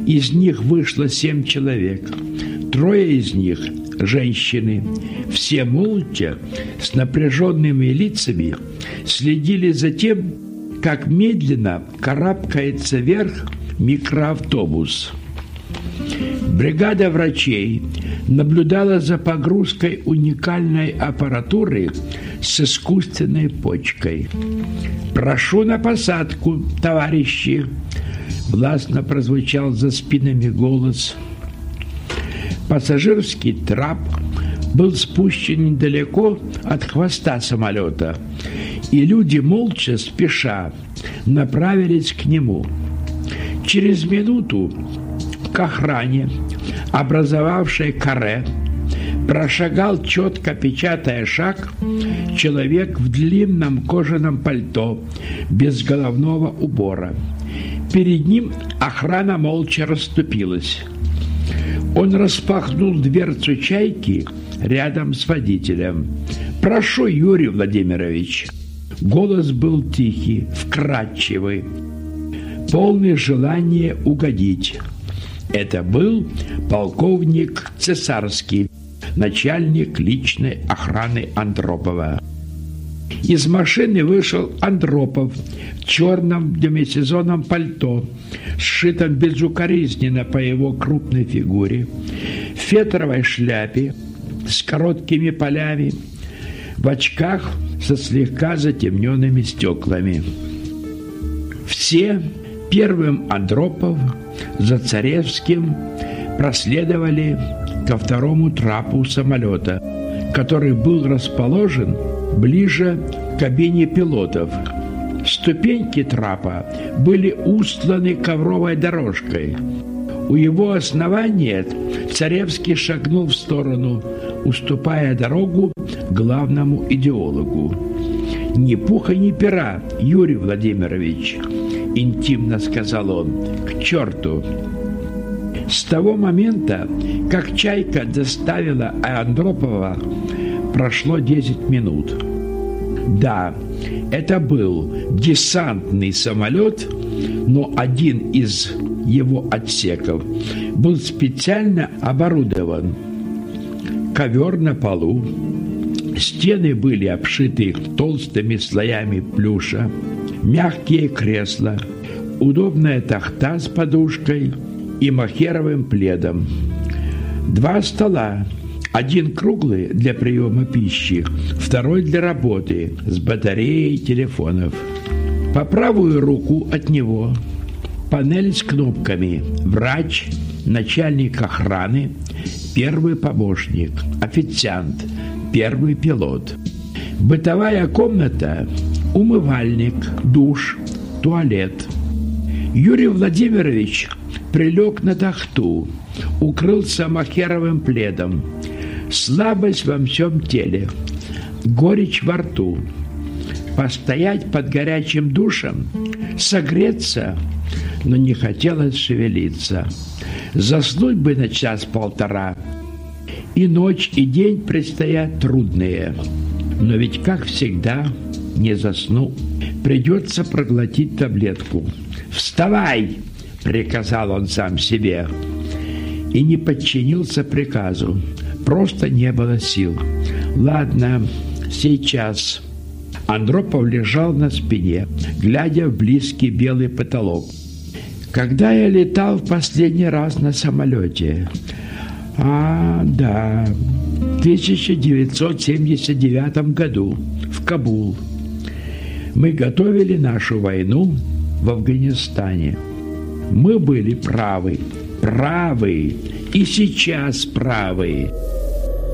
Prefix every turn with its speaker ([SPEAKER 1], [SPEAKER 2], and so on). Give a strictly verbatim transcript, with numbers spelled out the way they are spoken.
[SPEAKER 1] Из них вышло семь человек. Трое из них – женщины. Все молча, с напряженными лицами, следили за тем, как медленно карабкается вверх микроавтобус. Бригада врачей наблюдала за погрузкой уникальной аппаратуры с искусственной почкой. «Прошу на посадку, товарищи!» Властно прозвучал за спинами голос. Пассажирский трап был спущен недалеко от хвоста самолета, и люди, молча, спеша, направились к нему. Через минуту к охране, образовавшей каре, прошагал, четко печатая шаг, человек в длинном кожаном пальто, без головного убора. Перед ним охрана молча расступилась. Он распахнул дверцу «Чайки» рядом с водителем. «Прошу, Юрий Владимирович». Голос был тихий, вкрадчивый, полный желания угодить. Это был полковник Цесарский, начальник личной охраны Андропова. Из машины вышел Андропов в черном демисезонном пальто, сшитом безукоризненно по его крупной фигуре, в фетровой шляпе с короткими полями, в очках со слегка затемненными стеклами. Все, первым Андропов, за Царевским, проследовали ко второму трапу самолета, который был расположен ближе к кабине пилотов. Ступеньки трапа были устланы ковровой дорожкой. У его основания Царевский шагнул в сторону, уступая дорогу главному идеологу. «Ни пуха, ни пера, Юрий Владимирович», — интимно сказал он, — «к черту». С того момента, как «Чайка» доставила Андропова, прошло десять минут. Да, это был десантный самолет, но один из его отсеков был специально оборудован. Ковер на полу, стены были обшиты толстыми слоями плюша, мягкие кресла, удобная тахта с подушкой и мохеровым пледом. Два стола. Один круглый для приема пищи, второй для работы с батареей телефонов. По правую руку от него панель с кнопками. Врач, начальник охраны, первый помощник, официант, первый пилот. Бытовая комната, умывальник, душ, туалет. Юрий Владимирович прилег на тахту, укрылся мохеровым пледом. Слабость во всем теле, горечь во рту. Постоять под горячим душем, согреться, но не хотелось шевелиться. Заснуть бы на час-полтора. И ночь, и день предстоят трудные. Но ведь, как всегда, не засну. Придется проглотить таблетку. «Вставай!» — приказал он сам себе. И не подчинился приказу. Просто не было сил. «Ладно, сейчас». Андропов лежал на спине, глядя в близкий белый потолок. «Когда я летал в последний раз на самолете?» «А, да, в тысяча девятьсот семьдесят девятом году в Кабул. Мы готовили нашу войну в Афганистане. Мы были правы, правы и сейчас правы.